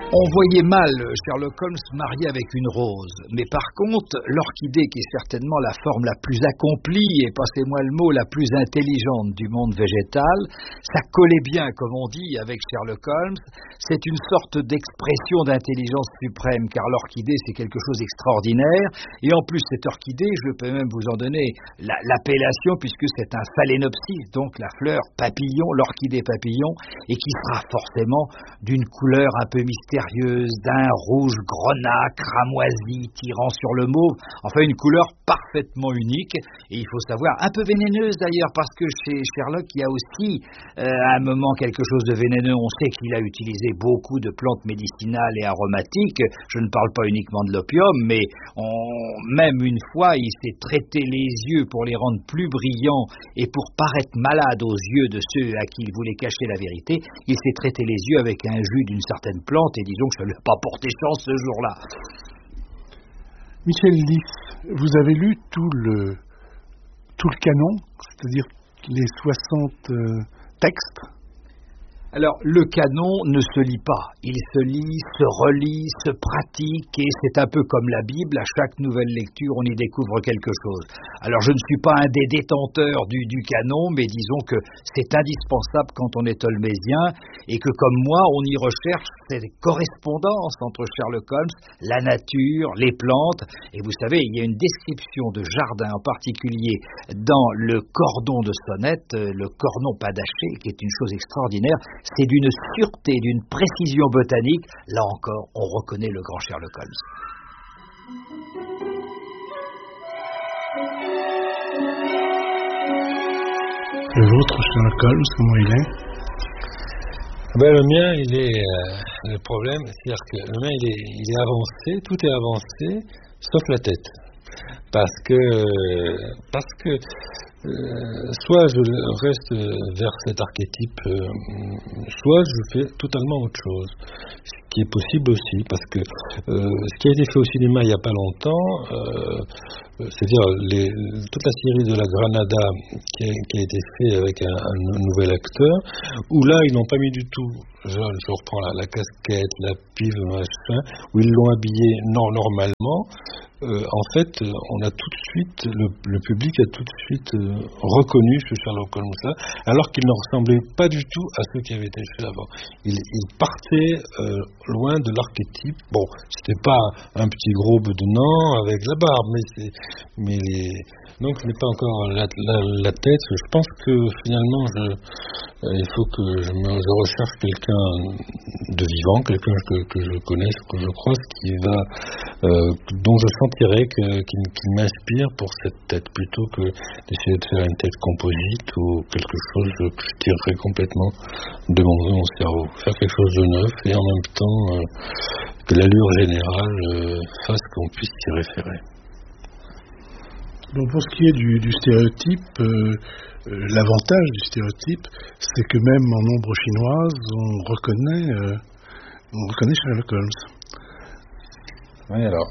On voyait mal Sherlock Holmes marié avec une rose, mais par contre, l'orchidée, qui est certainement la forme la plus accomplie et, passez-moi le mot, la plus intelligente du monde végétal, ça collait bien, comme on dit, avec Sherlock Holmes. C'est une sorte d'expression d'intelligence suprême, car l'orchidée, c'est quelque chose d'extraordinaire, et en plus, cette orchidée, je peux même vous en donner l'appellation, puisque c'est un phalaenopsis, donc la fleur papillon, l'orchidée papillon, et qui sera forcément d'une couleur un peu mystérieuse, d'un rouge grenat, cramoisi, tirant sur le mauve, enfin une couleur parfaitement unique, et il faut savoir, un peu vénéneuse d'ailleurs, parce que chez Sherlock, il y a aussi à un moment quelque chose de vénéneux. On sait qu'il a utilisé beaucoup de plantes médicinales et aromatiques, je ne parle pas uniquement de l'opium, mais même une fois, il s'est traité les yeux pour les rendre plus brillants et pour paraître malade aux yeux de ceux à qui il voulait cacher la vérité. Il s'est traité les yeux avec un jus d'une certaine plante, et disons que ça ne lui a pas porté chance ce jour-là. Michel Lys, vous avez lu tout le canon, c'est-à-dire les 60 textes? Alors, le canon ne se lit pas. Il se lit, se relit, se pratique, et c'est un peu comme la Bible. À chaque nouvelle lecture, on y découvre quelque chose. Alors, je ne suis pas un des détenteurs du canon, mais disons que c'est indispensable quand on est holmésien, et que comme moi, on y recherche ces correspondances entre Sherlock Holmes, la nature, les plantes. Et vous savez, il y a une description de jardin en particulier dans le cordon de Sonnette, le cordon padaché, qui est une chose extraordinaire. C'est d'une sûreté, d'une précision botanique. Là encore, on reconnaît le grand Sherlock Holmes. Le vôtre, Sherlock Holmes, comment il est? Le mien, il est... le problème, c'est-à-dire que le mien, il est avancé, tout est avancé, sauf la tête. Parce que soit je reste vers cet archétype, soit je fais totalement autre chose, ce qui est possible aussi, parce que ce qui a été fait au cinéma il n'y a pas longtemps, c'est-à-dire toute la série de la Granada qui a été fait avec un nouvel acteur, où là ils n'ont pas mis du tout, je reprends la casquette, la pive, machin, où ils l'ont habillé normalement. En fait, on a tout de suite, le public a tout de suite reconnu ce Sherlock Holmes-là, alors qu'il ne ressemblait pas du tout à ceux qui avaient été faits avant. Il partait loin de l'archétype. Bon, c'était pas un petit gros bedonnant avec la barbe, donc ce n'est pas encore la tête. Je pense que finalement, il faut que je recherche quelqu'un de vivant, quelqu'un que je connaisse, que je croise, dont je sentirais qu'il m'inspire pour cette tête, plutôt que d'essayer de faire une tête composite ou quelque chose que je tirerais complètement de mon cerveau. Faire quelque chose de neuf et en même temps que l'allure générale fasse qu'on puisse s'y référer. Donc pour ce qui est du stéréotype, l'avantage du stéréotype, c'est que même en ombre chinoise, on reconnaît Sherlock Holmes. Oui, alors,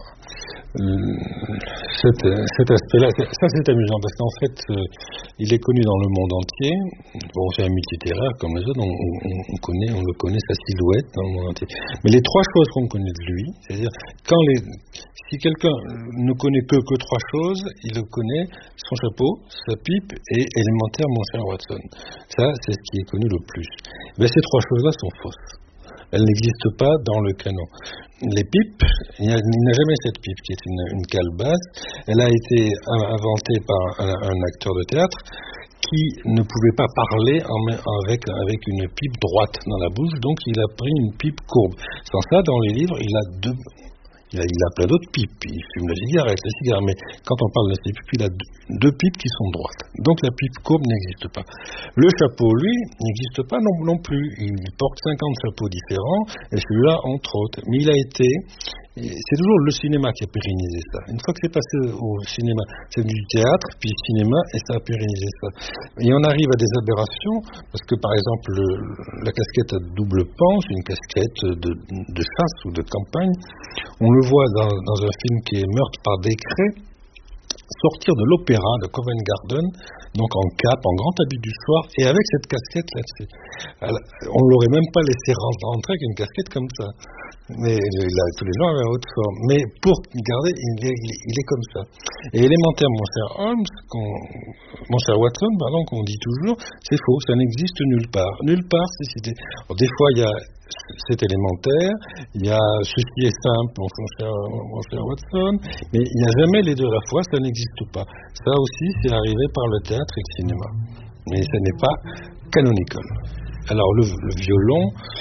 cet aspect-là, ça c'est amusant, parce qu'en fait, il est connu dans le monde entier. Bon, c'est un mythe littéraire comme les autres, on le connaît, sa silhouette dans le monde entier. Mais les trois choses qu'on connaît de lui, c'est-à-dire, si quelqu'un ne connaît que trois choses, il le connaît, son chapeau, sa pipe et élémentaire, mon cher Watson. Ça, c'est ce qui est connu le plus. Mais ces trois choses-là sont fausses. Elles n'existent pas dans le canon. Les pipes, il n'y a jamais cette pipe qui est une calebasse. Elle a été inventée par un acteur de théâtre qui ne pouvait pas parler avec une pipe droite dans la bouche, donc il a pris une pipe courbe. Sans ça, dans les livres, il a plein d'autres pipes. Il fume la cigarette, mais quand on parle de ces pipes, il a deux pipes qui sont droites. Donc la pipe courbe n'existe pas. Le chapeau, lui, n'existe pas non plus. Il porte 50 chapeaux différents, et celui-là, entre autres. Mais c'est toujours le cinéma qui a pérennisé ça. Une fois que c'est passé au cinéma, c'est du théâtre, puis cinéma, et ça a pérennisé ça. Et on arrive à des aberrations, parce que par exemple, la casquette à double pan, c'est une casquette de chasse ou de campagne. On le voit dans un film qui est Meurtre par décret, sortir de l'opéra de Covent Garden, donc en cape, en grand habit du soir, et avec cette casquette là-dessus. On ne l'aurait même pas laissé rentrer avec une casquette comme ça. Mais tous les gens avaient haute forme. Mais pour garder, il est comme ça. Et élémentaire, mon cher Holmes, mon cher Watson, pardon, qu'on dit toujours, c'est faux, ça n'existe nulle part. Nulle part, c'est cité. Alors, des fois, il y a c'est élémentaire, il y a ceci est simple, mon cher Watson, mais il n'y a jamais les deux à la fois, ça n'existe pas. Ça aussi, c'est arrivé par le théâtre et le cinéma. Mais ce n'est pas canonical. Alors le violon,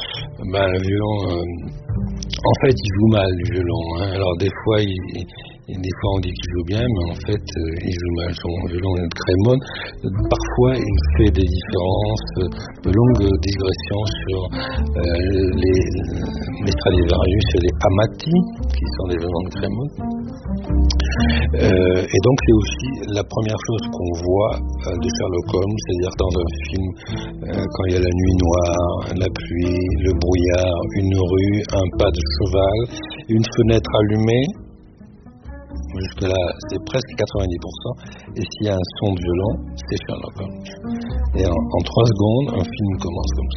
en fait, il joue mal, le violon. Hein. Alors des fois, on dit qu'il joue bien, mais en fait, il joue mal. Son violon est de Crémone. Parfois, il fait des différences, de longues digressions sur les Stradivarius et les Amati, qui sont des violons de Crémone. Et donc, c'est aussi la première chose qu'on voit de Sherlock Holmes, c'est-à-dire dans un film, quand il y a la nuit noire, la pluie, le brouillard, une rue, un pas de cheval, une fenêtre allumée. Jusque-là, c'est presque 90%. Et s'il y a un son de violon, c'est Sherlock Holmes. Et en 3 secondes, un film commence comme